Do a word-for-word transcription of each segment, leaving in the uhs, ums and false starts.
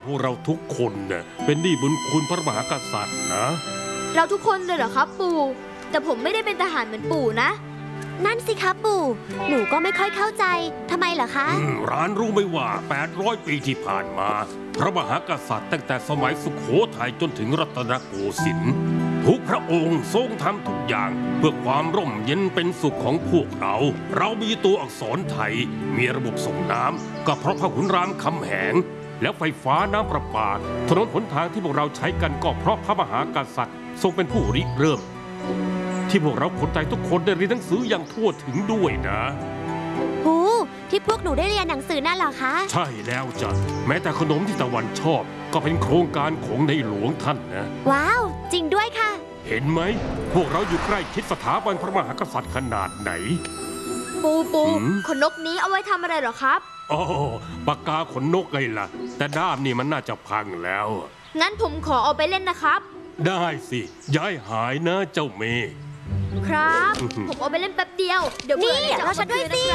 พวกเราทุกคนเนี่ยเป็นหนี้บุญคุณพระมหากษัตริย์นะเราทุกคนเลยเหรอครับปู่แต่ผมไม่ได้เป็นทหารเหมือนปู่นะนั่นสิครับปู่หนูก็ไม่ค่อยเข้าใจทำไมเหรอคะร้านรู้ไหมว่าแปดร้อยปีที่ผ่านมาพระมหากษัตริย์ตั้งแต่สมัยสุโขทัยจนถึงรัตนโกสินทร์ทุกพระองค์ทรงทำทุกอย่างเพื่อความร่มเย็นเป็นสุขของพวกเราเรามีตัวอักษรไทยมีระบบส่งน้ำก็เพราะพระขุนรามคำแหงแล้วไฟฟ้าน้ำประปาถนนหนทางที่พวกเราใช้กันก็เพราะพระมหากษัตริย์ทรงเป็นผู้ริเริ่มที่พวกเราคนไทยทุกคนได้เรียนหนังสืออย่างทั่วถึงด้วยนะหูที่พวกหนูได้เรียนหนังสือนั่นเหรอคะใช่แล้วจ้ะแม้แต่ขนมที่ตะวันชอบก็เป็นโครงการของในหลวงท่านนะว้าวจริงด้วยค่ะเห็นไหมพวกเราอยู่ใกล้ชิดสถาบันพระมหากษัตริย์ขนาดไหนปูปูขนนกนี้เอาไว้ทำอะไรหรอครับอ๋อปากกาขนนกไงล่ะแต่ด้ามนี่มันน่าจะพังแล้วงั้นผมขอเอาไปเล่นนะครับได้สิย้ายหายนะเจ้าเมย์ครับผมเอาไปเล่นแป๊บเดียวเดี๋ยวเบื่อนี่เราฉันด้วยสิ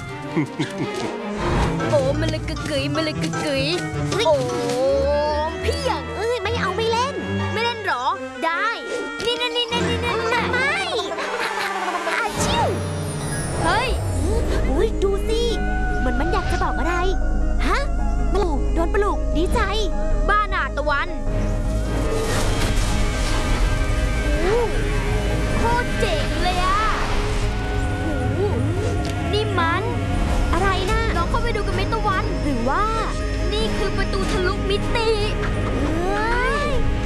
โอ้มันเลยกึกกึ๋ยมันเลยกึกกึ๋ยโอ้พี่อย่างเอ้ยไม่เอาไม่เล่นไม่เล่นหรอได้นี่นี่นี่นี่นี่นี่ไม่อาชิวเฮ้ยอุ้ยดูสิเหมือนมันอยากจะบอกอะไรฮะปลูกโดนปลูกดีใจบ้าหนาตะวันโคตรเจ๋งเลยอะโอ้นี่มันอะไรนะลองเข้าไปดูกันไหมตะวันหรือว่านี่คือประตูทะลุมิติเอ้ย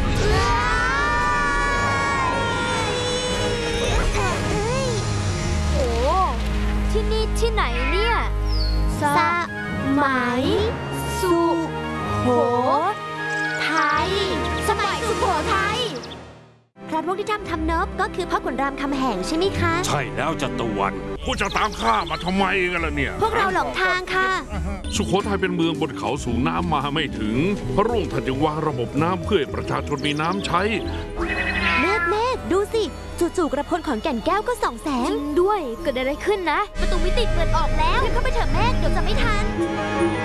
โอ้ที่นี่ที่ไหนเนี่ยสมัยสุโขทัยสมัยสุโขทัยพระพวกที่ทำทำเนิบก็คือพ่อขุนรามคำแหงใช่ไหมคะใช่แล้วจัตวันพวกจะตามข้ามาทำไมกันล่ะเนี่ยพวกเราหลงทางค่ะสุโขทัยเป็นเมืองบนเขาสูงน้ำมาไม่ถึงพระองค์ท่านจึงวางระบบน้ำเพื่อให้ประชาชนมีน้ำใช้เมฆเมฆดูสิจู่ๆกระพลของแก่นแก้วก็ส่องแสงจริงด้วยเกิดอะไรขึ้นนะประตูมิติเปิดออกแล้วเข้าไปเถอะเมฆเดี๋ยวจะไม่ทัน